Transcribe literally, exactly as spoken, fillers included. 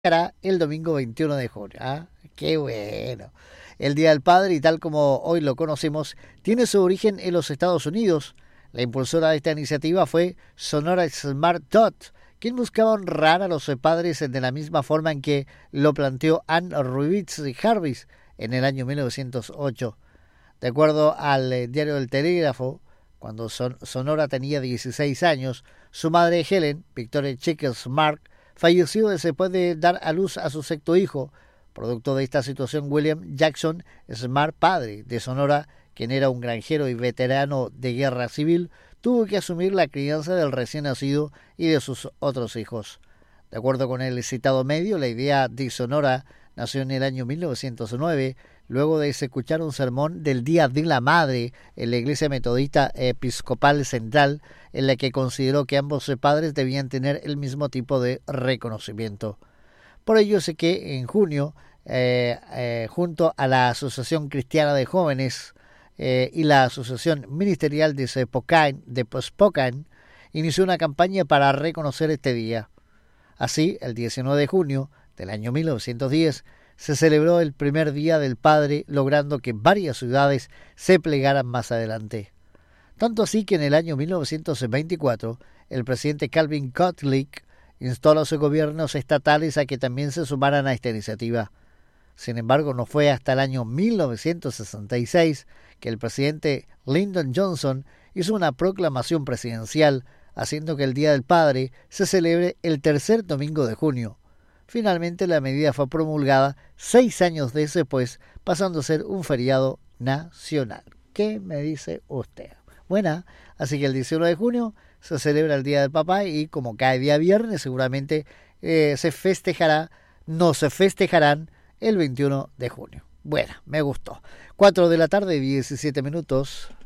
festejará el domingo veintiuno de junio. ¿Ah? ¡Qué bueno! El Día del Padre, y tal como hoy lo conocemos, tiene su origen en los Estados Unidos. La impulsora de esta iniciativa fue Sonora Smart Dot, quien buscaba honrar a los padres de la misma forma en que lo planteó Ann Rubitz Jarvis en el año mil novecientos ocho. De acuerdo al eh, diario El Telégrafo, cuando Son- Sonora tenía dieciséis años, su madre Helen, Victoria Chick Smart, falleció después de dar a luz a su sexto hijo. Producto de esta situación, William Jackson Smart, padre de Sonora, quien era un granjero y veterano de guerra civil, tuvo que asumir la crianza del recién nacido y de sus otros hijos. De acuerdo con el citado medio, la idea de Sonora nació en el año mil novecientos nueve, luego de escuchar un sermón del Día de la Madre en la Iglesia Metodista Episcopal Central, en la que consideró que ambos padres debían tener el mismo tipo de reconocimiento. Por ello sé que en junio, eh, eh, junto a la Asociación Cristiana de Jóvenes eh, y la Asociación Ministerial de Spokane, de Spokane, inició una campaña para reconocer este día. Así, el diecinueve de junio del año mil novecientos diez, se celebró el primer Día del Padre, logrando que varias ciudades se plegaran más adelante. Tanto así que en el año mil novecientos veinticuatro, el presidente Calvin Coolidge instó a los gobiernos estatales a que también se sumaran a esta iniciativa. Sin embargo, no fue hasta el año mil novecientos sesenta y seis que el presidente Lyndon Johnson hizo una proclamación presidencial haciendo que el Día del Padre se celebre el tercer domingo de junio. Finalmente, la medida fue promulgada seis años después, pasando a ser un feriado nacional. ¿Qué me dice usted? Buena, así que el diecinueve de junio se celebra el Día del Papá y como cae día viernes, seguramente eh, se festejará, no se festejarán el veintiuno de junio. Bueno, me gustó. cuatro de la tarde, diecisiete minutos.